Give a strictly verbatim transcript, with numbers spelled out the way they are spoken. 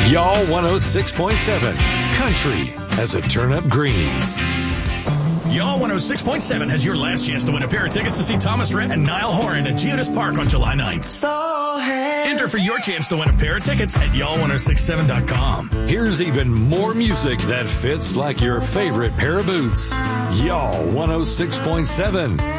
Y'all one oh six point seven. Country as a turnip green. Y'all one oh six point seven has your last chance to win a pair of tickets to see Thomas Rhett and Niall Horan at Geodis Park on July ninth. So enter for your chance to win a pair of tickets at y'all one oh six seven dot com. Here's even more music that fits like your favorite pair of boots. Y'all one oh six point seven.